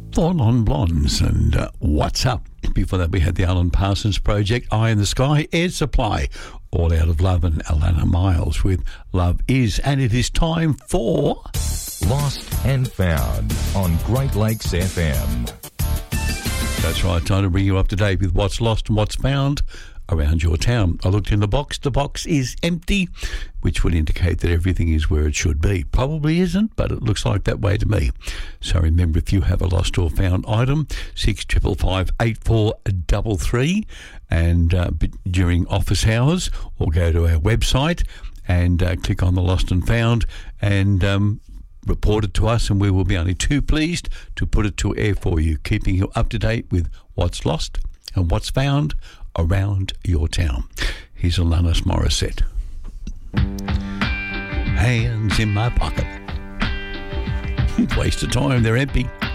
Four Non Blondes and What's Up. Before that, we had the Alan Parsons Project, Eye in the Sky, Air Supply, All Out of Love, and Alana Miles with Love Is. And it is time for Lost and Found on Great Lakes FM. That's right, time to bring you up to date with what's lost and what's found around your town. I looked in the box. The box is empty, which would indicate that everything is where it should be. Probably isn't, but it looks like that way to me. So remember, if you have a lost or found item, 655 8433, and during office hours, or go to our website and click on the lost and found and report it to us, and we will be only too pleased to put it to air for you, keeping you up to date with what's lost and what's found around your town. Here's Alanis Morissette. Hands in my pocket. Waste of time, they're empty.